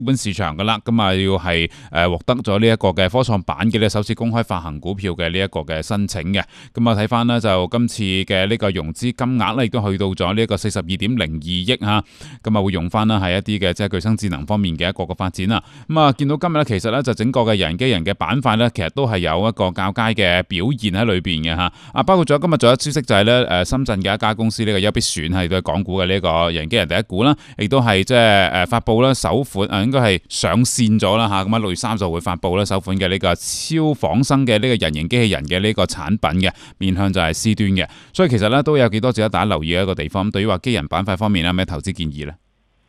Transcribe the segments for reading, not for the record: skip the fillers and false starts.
本市場噶啦，咁啊要係獲得咗呢一個嘅科創板嘅首次公開發行股票嘅呢一個嘅申請嘅。咁啊睇翻呢，就今次嘅呢個融資金額咧亦都去到咗呢一個42.02億嚇，咁啊會用翻啦係一啲嘅即係具生智能方面嘅一個嘅發展啦。咁啊見到今日咧其實咧就整個嘅人機人嘅板塊咧其實都係有一個較佳嘅表現喺裏邊嘅嚇。啊包括咗今日仲有消息就係咧深圳嘅一家公司呢個優必選係都係港股嘅呢個人機人第一股啦，亦都係即係發布啦首款應該係上線咗啦嚇，咁啊6月30會發布啦首款嘅呢個超仿生嘅呢個人形機器人嘅呢個產品嘅，面向就係 C 端嘅，所以其實咧都有幾多值得大家留意嘅一個地方。對於話機人板塊方面有咩投資建議咧？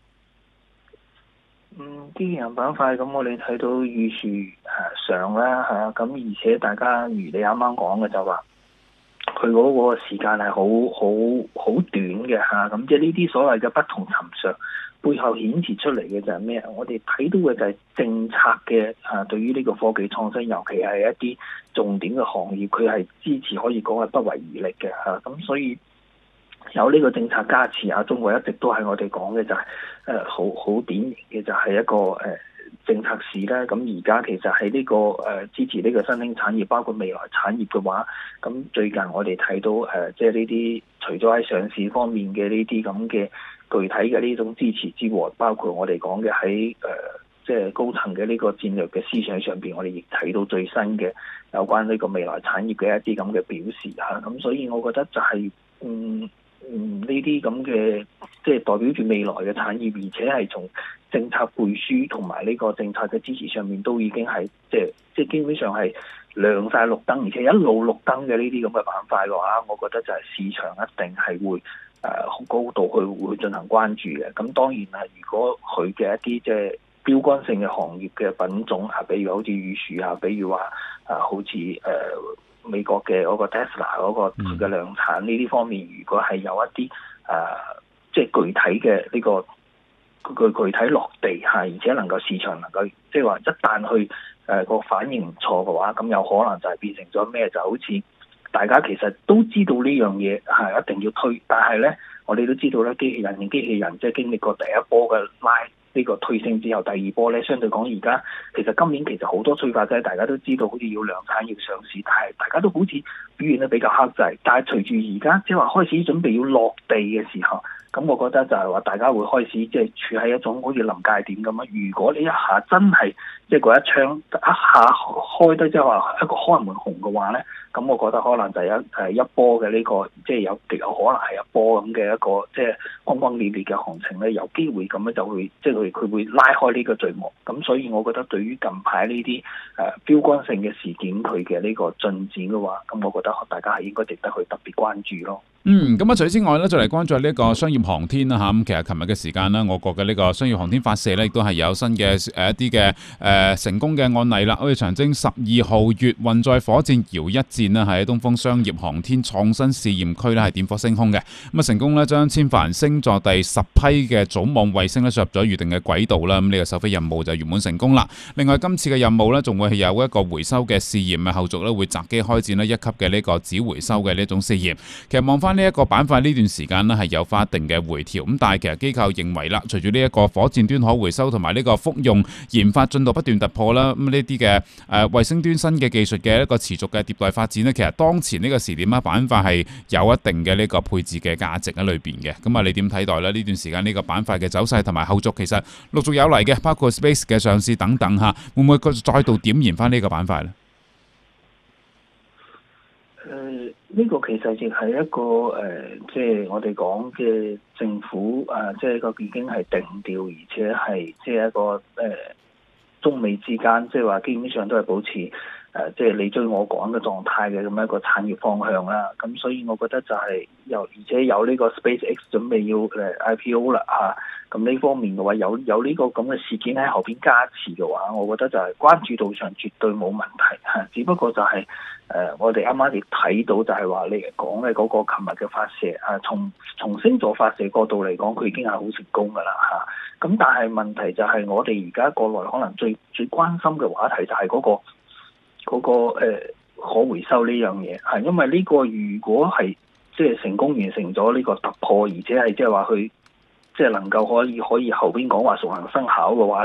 機器人板塊咁我哋睇到預樹上啦嚇，咁而且大家如你啱啱講嘅就話，佢嗰個時間係好短嘅嚇，咁即係呢啲所謂嘅不同尋常，背後顯示出嚟嘅就係咩？我哋睇到嘅就係政策嘅對於呢個科技創新，尤其係一啲重點嘅行業，佢係支持可以講係不遺餘力嘅嚇，咁所以有呢個政策加持中國一直都係我哋講嘅就係好典型嘅就係一個政策市啦。咁而家其實喺呢個支持呢個新興產業，包括未來產業嘅話，咁最近我哋睇到即係呢啲除咗喺上市方面嘅呢啲咁嘅具體嘅呢種支持之外，包括我哋講嘅喺即係高層嘅呢個戰略嘅思想上邊，我哋亦睇到最新嘅有關呢個未來產業嘅一啲咁嘅表示嚇。咁所以我覺得就係呢啲咁嘅即係代表住未來嘅產業，而且係從政策背書同埋呢個政策嘅支持上面都已經係即係基本上係亮晒綠燈，而且一路綠燈嘅呢啲咁嘅板塊嘅話，我覺得就係市場一定係會高度會進行關注嘅。咁當然係如果佢嘅一啲即係標杆性嘅行業嘅品種比如好似預樹比如話好似美國嘅嗰個 Tesla 嗰個佢嘅量產呢啲方面，如果係有一啲即係具體嘅呢個具體落地而且能夠市場能夠即係話一旦去個反應唔錯嘅話，咁有可能就係變成咗咩？就好似大家其實都知道呢樣嘢係一定要推，但係咧我哋都知道咧，機器人即係經歷過第一波嘅呢個推升之後，第二波咧相對講而家其實今年其實好多催化劑，大家都知道好似要量產要上市，但係大家都好似表現得比較克制。但係隨住而家即係話開始準備要落地嘅時候，咁我覺得就係話大家會開始即係處喺一種好似臨界點咁樣。如果你一下真係即係嗰一槍一下開得即係話一個開門紅嘅話咧，咁我覺得可能就係一波嘅呢個即係有可能係一波咁嘅一個即係轟轟烈烈嘅行情咧，有機會咁樣就會即係佢會拉開呢個序幕。咁所以我覺得對於近排呢啲標杆性嘅事件佢嘅呢個進展嘅話，咁我覺得大家係應該值得去特別關注咯。 咁啊，除此之外咧，再嚟關注呢一個商業航天啦嚇。咁其實琴日嘅時間啦，我國嘅呢個商業航天發射咧，亦都係有新嘅一啲嘅成功嘅案例啦。好似長征12號月運載火箭遙1戰啦，喺東風商業航天創新試驗區咧係點火升空嘅。咁啊成功咧將千帆星座第10批嘅組網衛星咧進入咗預定嘅軌道啦。咁呢個首飛任務就圓滿成功啦。另外今次嘅任務咧，仲會係有一個回收嘅試驗嘅後續咧，會擇機開展咧1級嘅呢個紙回收嘅呢種試驗。其實望翻呢一個板塊呢段時間呢係有翻一定嘅回調，咁但係其實機構認為啦，隨住呢一個火箭端可回收同埋呢個復用研發進度不斷突破啦，咁呢啲嘅衛星端新嘅技術嘅一個持續嘅迭代發展呢，其實當前呢個時點板塊係有一定嘅呢個配置嘅價值喺裏邊嘅。咁啊，你點睇待呢？呢段時間呢個板塊嘅走勢同埋後續其實陸續有嚟嘅，包括 Space 嘅上市等等嚇，會唔會再度點燃翻呢個板塊呢？ 呢個其實亦係一個即係我哋講嘅政府即係個已經係定調，而且係即係一個中美之間，即係話基本上都係保持即係你追我趕嘅狀態嘅咁樣一個產業方向啦。咁所以我覺得就係而且有呢個 SpaceX 準備要IPO 啦咁呢方面嘅話，有呢個咁嘅事件喺後邊加持嘅話，我覺得就係關注度上絕對冇問題只不過就係我哋啱啱亦睇到就係話你講嘅嗰個琴日嘅發射從星座發射角度嚟講，佢已經係好成功㗎啦咁但係問題就係我哋而家國內可能最關心嘅話題就係嗰個可回收呢樣嘢因為呢個如果係即係成功完成咗呢個突破，而且係即係話佢即係能夠可以後邊講話熟能生巧嘅話咧，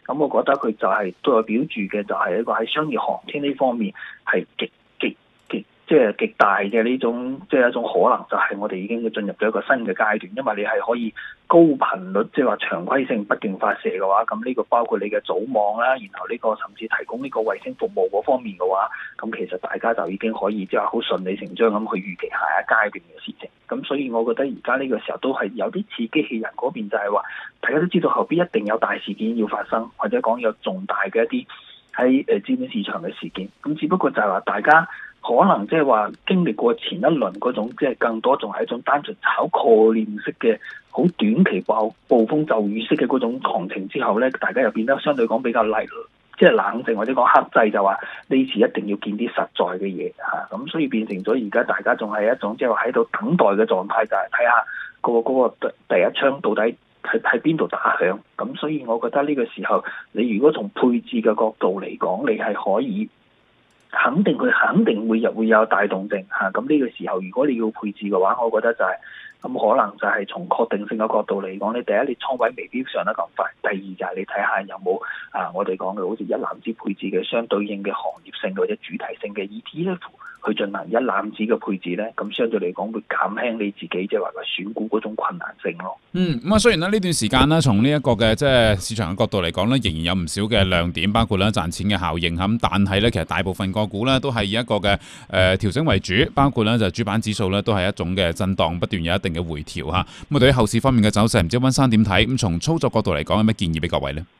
咁我覺得佢就係代表住嘅就係一個喺商業航天呢方面係極即係極大嘅呢種，即係一種可能，就係我哋已經會進入咗一個新嘅階段，因為你係可以高頻率，即係話常規性不斷發射嘅話，咁呢個包括你嘅組網啦，然後呢個甚至提供呢個衛星服務嗰方面嘅話，咁其實大家就已經可以即係話好順理成章咁去預期下一階段嘅事情。咁所以我覺得而家呢個時候都係有啲似機器人嗰邊，就係話大家都知道後邊一定有大事件要發生，或者講有重大嘅一啲喺資本市場嘅事件。咁只不過就係話大家可能即係話經歷過前一輪嗰種，即係更多仲係一種單純炒概念式嘅好短期暴風驟雨式嘅嗰種行情之後咧，大家又變得相對講比較即係冷靜或者講克制，就話呢次一定要見啲實在嘅嘢嚇。咁所以變成咗而家大家仲係一種即係話喺度等待嘅狀態，就係睇下嗰個第一槍到底喺邊度打響。咁所以我覺得呢個時候，你如果從配置嘅角度嚟講，你係可以肯定佢肯定會有大動靜嚇。咁呢個時候如果你要配置嘅話，我覺得就係咁可能就係從確定性嘅角度嚟講，你第一你倉位未必上得咁快，第二就係你睇下有冇我哋講嘅好似一籃子配置嘅相對應嘅行業性或者主題性嘅 ETF 去進行一籃子嘅配置咧，咁相對嚟講會減輕你自己即係話選股嗰種困難性咯。 咁啊，雖然呢段時間呢，從呢一個嘅即係市場嘅角度嚟講呢，仍然有唔少嘅亮點，包括咧賺錢嘅效應咁，但係咧其實大部分個股呢都係以一個嘅調整為主，包括咧就主板指數呢都係一種嘅震盪，不斷有一定嘅回調嚇。咁啊，對於後市方面嘅走勢，唔知溫生點睇？咁從操作角度嚟講，有咩建議俾各位呢？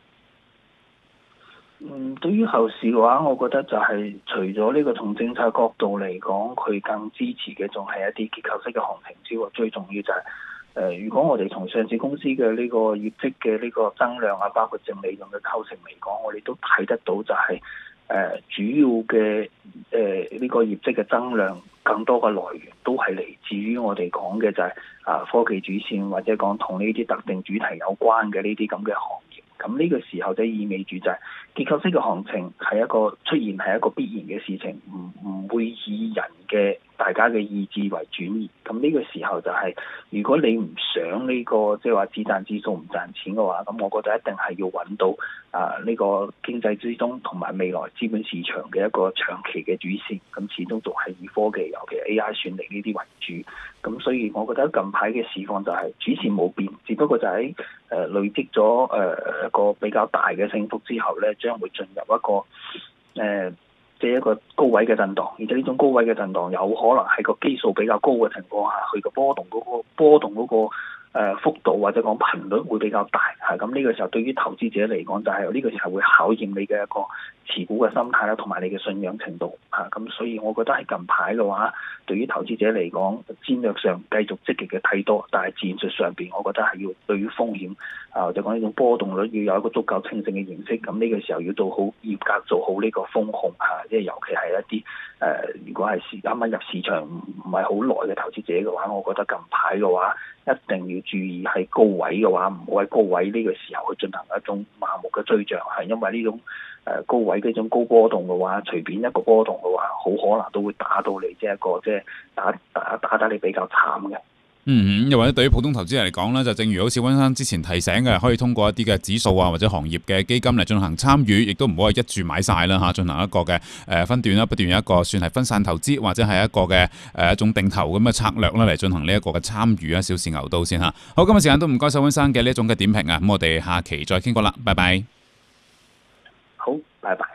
對於後市嘅話，我覺得就係除咗呢個從政策角度嚟講，佢更支持嘅仲係一啲結構式嘅行情之外，最重要就係如果我哋從上市公司嘅呢個業績嘅呢個增量啊，包括淨利潤嘅構成嚟講，我哋都睇得到就係主要嘅呢個業績嘅增量，更多嘅來源都係嚟自於我哋講嘅就係科技主線或者講同呢啲特定主題有關嘅呢啲咁嘅行業。咁呢個時候就意味住就係結構式嘅行情係一個出現係一個必然嘅事情，唔會以人嘅大家嘅意志為轉移。咁呢個時候就係如果你唔想呢個即係話只賺指數唔賺錢嘅話，咁我覺得一定係要揾到呢個經濟之中同埋未來資本市場嘅一個長期嘅主線。咁始終仲係以科技尤其 AI 算力呢啲為主。咁所以我覺得近排嘅市況就係主線冇變，只不過就喺累積咗一個比較大嘅升幅之後咧，將會進入一個即係一個高位嘅震盪，而且呢種高位嘅震盪有可能係個基數比較高嘅情況下，佢個波動嗰個幅度或者講頻率會比較大，咁呢個時候對於投資者嚟講，就係呢個時候會考驗你嘅一個持股嘅心態啦，同埋你嘅信仰程度咁所以我覺得喺近排嘅話，對於投資者嚟講，戰略上繼續積極嘅睇多，但係戰術上邊，我覺得係要對於風險或者講呢種波動率要有一個足夠清醒嘅認識。咁呢個時候要做好嚴格做好呢個風控即係尤其係一啲如果係啱啱入市場唔係好耐嘅投資者嘅話，我覺得近排嘅話一定要注意喺高位嘅話，唔好喺高位呢個時候去進行一種盲目嘅追漲，係因為呢種高位呢種高波動嘅話，隨便一個波動嘅話，好可能都會打到你即係一個即係打得你比較慘嘅。 又或者對於普通投資人嚟講咧，就正如好似溫生之前提醒嘅，可以通過一啲嘅指數或者行業嘅基金嚟進行參與，亦都唔好係一注買晒啦進行一個嘅分段啦，不斷有一個算係分散投資或者係一個嘅一種定投咁嘅策略啦，嚟進行呢一個嘅參與小試牛刀先嚇。好，今日時間都唔該晒溫生嘅呢一種嘅點評啊，咁我哋下期再傾過啦，拜拜。 好，拜拜。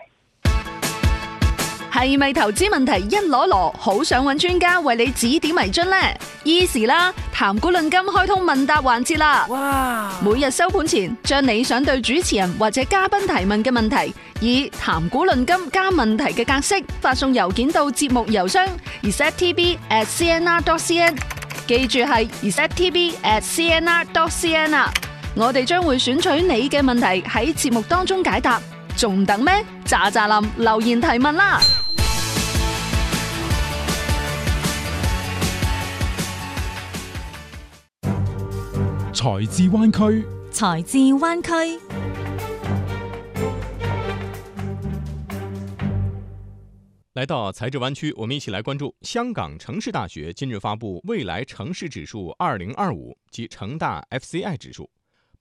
係咪投資問題一籮籮，好想揾專家為你指點迷津呢？Easy 啦，談股論金開通問答環節啦！哇！每日收盤前，將你想對主持人或者嘉賓提問嘅問題，以談股論金加問題嘅格式發送郵件到節目郵箱 resettv@cnr.cn， 記住係 resettv@cnr.cn 啊！我哋將會選取你嘅問題喺節目當中解答，仲等咩？喳喳林留言提問啦！ 財智灣區， 財智灣區。 來到財智灣區，我們一起來關注香港城市大學近日發布未來城市指數2025及城大 FCI 指數。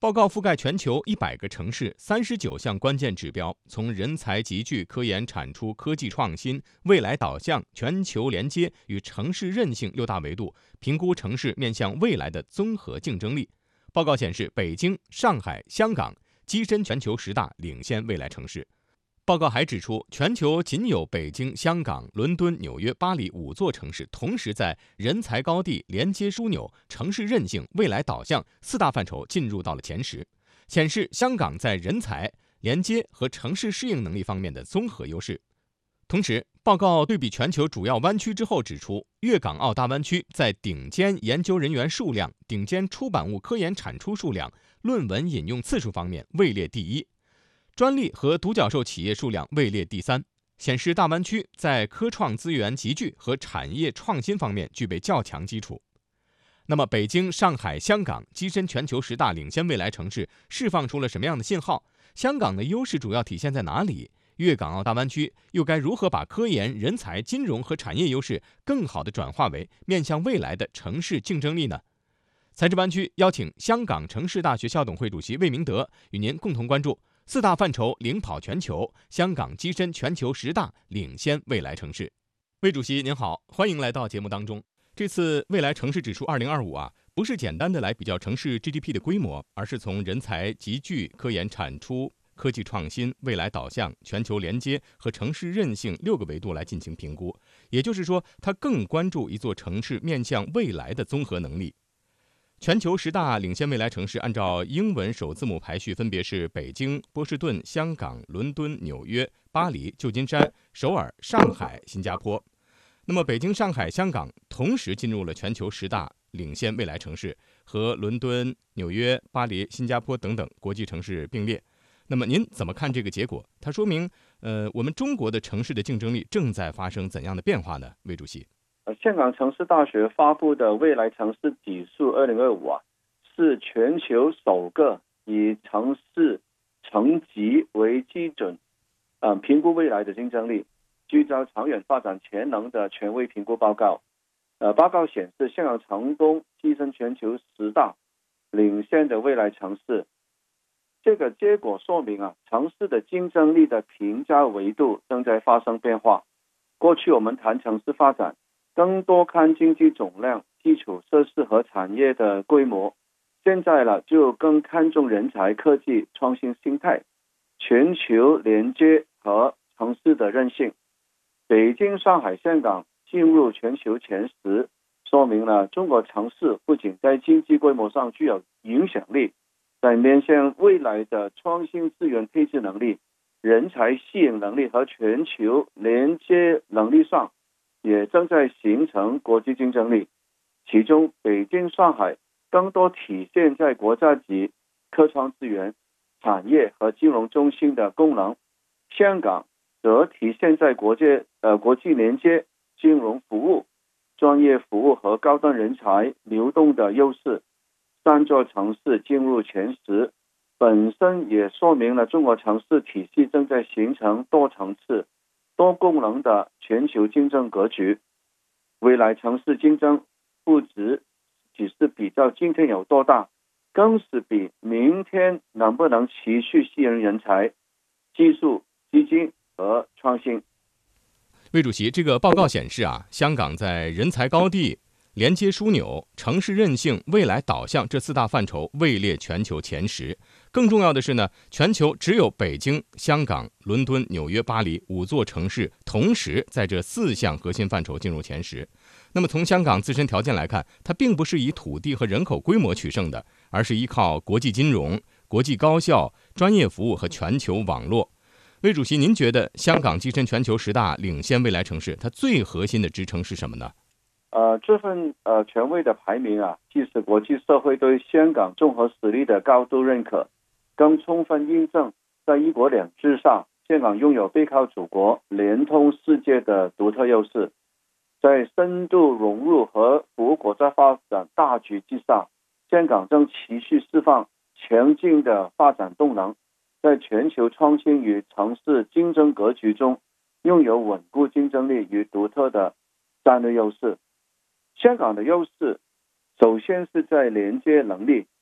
报告覆盖全球100个城市39项关键指标，从人才集聚、科研产出、科技创新、未来导向、全球连接与城市韧性6大维度，评估城市面向未来的综合竞争力。报告显示，北京、上海、香港跻身全球10大领先未来城市。报告还指出，全球仅有北京、香港、伦敦、纽约、巴黎5座城市同时在人才高地、连接枢纽、城市韧性、未来导向4大范畴进入到了前10，显示香港在人才、连接和城市适应能力方面的综合优势。同时，报告对比全球主要湾区之后指出，粤港澳大湾区在顶尖研究人员数量、顶尖出版物科研产出数量、论文引用次数方面位列第1，专利和独角兽企业数量位列第3，显示大湾区在科创资源集聚和产业创新方面具备较强基础。那么，北京、上海、香港跻身全球10大领先未来城市，释放出了什么样的信号？香港的优势主要体现在哪里？粤港澳大湾区又该如何把科研、人才、金融和产业优势更好地转化为面向未来的城市竞争力呢？财智湾区邀请香港城市大学校董会主席魏明德与您共同关注4大范畴领跑全球，香港跻身全球10大领先未来城市。魏主席您好，欢迎来到节目当中。这次未来城市指数2025不是简单的来比较城市 GDP 的规模，而是从人才集聚、科研产出、科技创新、未来导向、全球连接和城市韧性6个维度来进行评估。也就是说，它更关注一座城市面向未来的综合能力。全球10大领先未来城市按照英文首字母排序分别是北京、波士顿、香港、伦敦、纽约、巴黎、旧金山、首尔、上海、新加坡。那么北京、上海、香港同时进入了全球10大领先未来城市，和伦敦、纽约、巴黎、新加坡等等国际城市并列。那么您怎么看这个结果？它说明我们中国的城市的竞争力正在发生怎样的变化呢？魏主席。 香港城市大学发布的未来城市指数2025是全球首个以城市层级为基准评估未来的竞争力、聚焦长远发展潜能的权威评估报告。报告显示，香港成功跻身全球10大领先的未来城市。这个结果说明城市的竞争力的评价维度正在发生变化。过去我们谈城市发展，更多看经济总量、基础设施和产业的规模，现在就更看重人才、科技、创新心态、全球连接和城市的韧性。北京、上海、香港进入全球前10，说明了中国城市不仅在经济规模上具有影响力，在面向未来的创新资源配置能力、人才吸引能力和全球连接能力上也正在形成国际竞争力。其中北京、上海更多体现在国家级科创资源、产业和金融中心的功能，香港则体现在国际连接、金融服务、专业服务和高端人才流动的优势。3座城市进入前10，本身也说明了中国城市体系正在形成多层次、多功能的全球竞争格局。未来城市竞争不只是比较今天有多大，更是比明天能不能持续吸引人才、技术、基金和创新。 魏主席，这个报告显示香港在人才高地、连接枢纽、城市韧性、未来导向这4大范畴位列全球前10。更重要的是呢，全球只有北京、香港、伦敦、纽约、巴黎5座城市同时在这4项核心范畴进入前10。那么从香港自身条件来看，它并不是以土地和人口规模取胜的，而是依靠国际金融、国际高校、专业服务和全球网络。魏主席，您觉得香港跻身全球10大领先未来城市，它最核心的支撑是什么呢？ 这份权威的排名既是国际社会对香港综合实力的高度认可，更充分印证在一国两制上，香港拥有背靠祖国、联通世界的独特优势。在深度融入和服务国家发展大局之下，香港正持续释放强劲的发展动能，在全球创新与城市竞争格局中拥有稳固竞争力与独特的战略优势。香港的优势首先是在连接能力，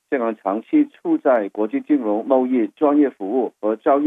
香港长期处在国际金融、贸易、专业服务和教育